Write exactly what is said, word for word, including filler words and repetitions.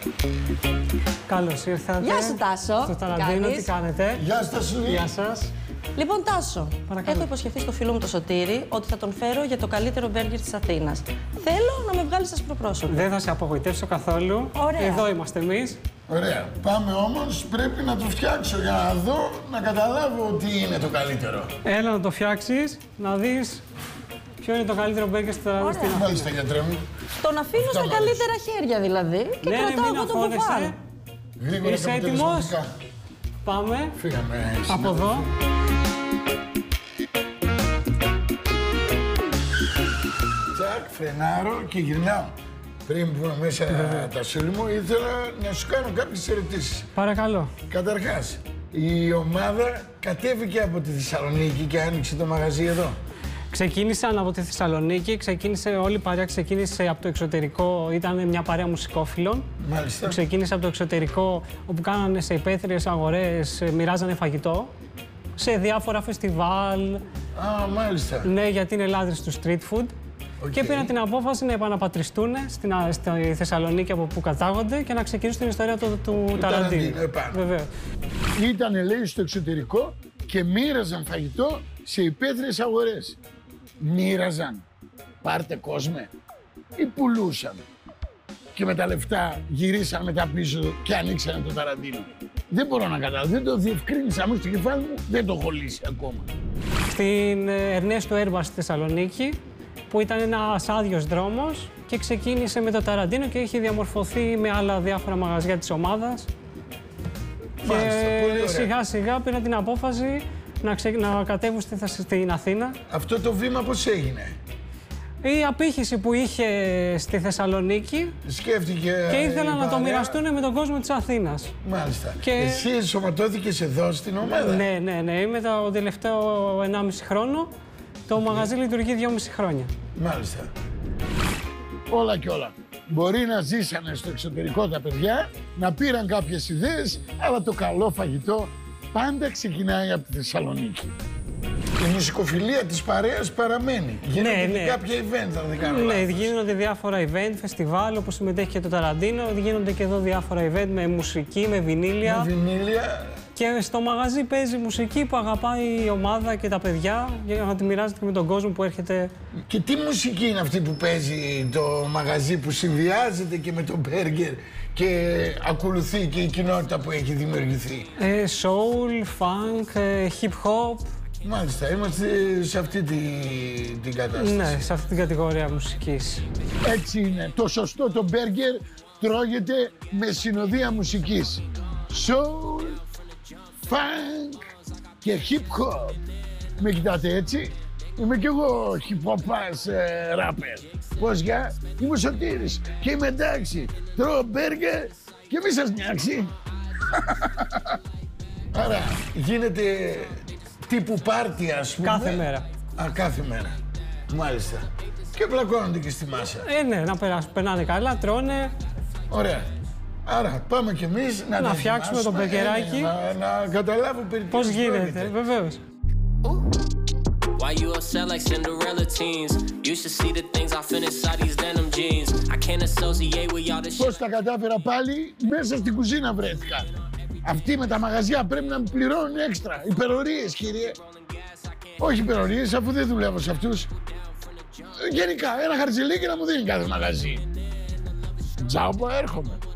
Καλώς ήρθατε. Γεια σου, Τάσο. Στο Ταραντίνο, τι κάνετε? Γεια σας. Γεια σας. Λοιπόν, Τάσο, Παρακαλώ. έχω υποσχεθεί στο φίλο μου το Σωτήρη ότι θα τον φέρω για το καλύτερο μπέργκερ της Αθήνας. Θέλω να με βγάλεις ασπροπρόσωπο. Δεν θα σε απογοητεύσω καθόλου. Ωραία. Εδώ είμαστε εμείς. Ωραία. Πάμε όμως, πρέπει να το φτιάξω για να δω, να καταλάβω τι είναι το καλύτερο. Έλα να το φτιάξεις, να δεις ποιο είναι το καλύτερο μπέργκερ στην Ωραία. Αθήνα. Μάλιστα, γιατρέ μου. Τον αφήνω Αυτά στα μ' καλύτερα χέρια δηλαδή και Ναι, ναι, κρατάω μην εγώ τον αγχώνεσαι. μπουφάν. Γρήγορα Είσαι και έτοιμος? αποτελεσματικά. Πάμε. Φύγαμε. Από εδώ. Τσακ, φρενάρω και γυρνάω. Πριν πούμε μέσα τα σούλη μου, ήθελα να σου κάνω κάποιες ερωτήσεις. Παρακαλώ. Καταρχάς, η ομάδα κατέβηκε από τη Θεσσαλονίκη και άνοιξε το μαγαζί εδώ. Ξεκίνησαν από τη Θεσσαλονίκη, ξεκίνησε όλη η παρέα, ξεκίνησε από το εξωτερικό, ήταν μια παρέα μουσικόφιλων. Μάλιστα. Ξεκίνησε από το εξωτερικό, όπου κάνανε σε υπαίθριες αγορές, μοιράζανε φαγητό, σε διάφορα φεστιβάλ, Α, μάλιστα. ναι, γιατί είναι λάτρεις του street food. Οκ. Και πήραν την απόφαση να επαναπατριστούν στην, α- στη Θεσσαλονίκη από που κατάγονται και να ξεκινήσουν την ιστορία του, του Ταραντίνου. Ταραντίνου, επάνω. Βεβαίως. Ήτανε, λέει, στο εξωτερικό και μοίραζαν φαγητό σε υπαίθριες αγορές. Μοίραζαν. Πάρτε κόσμε. Ή πουλούσαν. Και με τα λεφτά γυρίσαν μετά πίσω και ανοίξανε το Ταραντίνο. Δεν μπορώ να καταλάβω. Δεν το διευκρίνησα. Μου στο κεφάλι μου δεν το έχω λύσει ακόμα. Στην ε, Ερνέστου Έρμπα στη Θεσσαλονίκη, που ήταν ένας άδειος δρόμος και ξεκίνησε με το Ταραντίνο και έχει διαμορφωθεί με άλλα διάφορα μαγαζιά της ομάδας. Μάλιστα, πολύ Και ωραία. σιγά σιγά πήραν την απόφαση να, ξε... να κατέβουν στη... Θεσ- στην Αθήνα. Αυτό το βήμα πώς έγινε? Η απήχηση που είχε στη Θεσσαλονίκη Σκέφτηκε και η ήθελαν να το παρέα. μοιραστούν με τον κόσμο της Αθήνας. Μάλιστα. Και- Εσύ ενσωματώθηκες εδώ στην ομάδα. Ναι, ναι, ναι. Είμαι το τελευταίο ενάμιση χρόνο. Το μαγαζί λειτουργεί δυόμιση χρόνια. Μάλιστα. Όλα και όλα. Μπορεί να ζήσανε στο εξωτερικό τα παιδιά, να πήραν κάποιες ιδέες, αλλά το καλό φαγητό πάντα ξεκινάει από τη Θεσσαλονίκη. Η μουσικοφιλία της παρέας παραμένει. Γίνονται Ναι, και ναι. κάποια event, αν δεν κάνω Ναι, λάθος. γίνονται διάφορα event, φεστιβάλ, όπως συμμετέχει και το Ταραντίνο. Γίνονται και εδώ διάφορα event με μουσική, με βινίλια. Με βινίλια. Και στο μαγαζί παίζει μουσική που αγαπάει η ομάδα και τα παιδιά για να τη μοιράζεται και με τον κόσμο που έρχεται. Και τι μουσική είναι αυτή που παίζει το μαγαζί που συνδυάζεται και με το μπέργκερ και ακολουθεί και η κοινότητα που έχει δημιουργηθεί? Ε, soul, funk, ε, hip hop. Μάλιστα, είμαστε σε αυτή τη, την κατάσταση. Ναι, σε αυτή την κατηγορία μουσικής. Έτσι είναι. Το σωστό το μπέργκερ τρώγεται με συνοδεία μουσικής. Soul, funk και hip hop. Με κοιτάτε έτσι. Είμαι κι εγώ hip hopάς ε, rapper. Πώς για, είμαι ο Σωτήρης και είμαι εντάξει. Τρώω μπέργκερ και μη σας νιάξει. Άρα γίνεται τύπου πάρτι, ας πούμε. Κάθε μέρα. Α, κάθε μέρα. Μάλιστα. Και πλακώνονται και στη μάσα. Ε, ναι, να περάσουν, περνάνε καλά, τρώνε. Ωραία. Άρα πάμε κι εμείς να, Να τα φτιάξουμε το ετοιμάσουμε, μπεργκεράκι. ε, Να, να καταλάβω περί Πώς τίνος γίνεται, πρόκειται. βεβαίως. Why you upset like Cinderella teens? You should see the things I feel inside these denim jeans. I can't associate with y'all this shit. Πώς τα κατάφερα πάλι, μέσα στην κουζίνα βρέθηκα. Αυτοί με τα μαγαζιά πρέπει να μου πληρώνουν έξτρα. Υπερορίες, κύριε. Όχι υπερορίες, αφού δεν δουλεύω σε αυτούς. Γενικά, ένα χαρτζηλίκι να μου δίνει κάθε μαγαζί. Τζάμπα έρχομαι.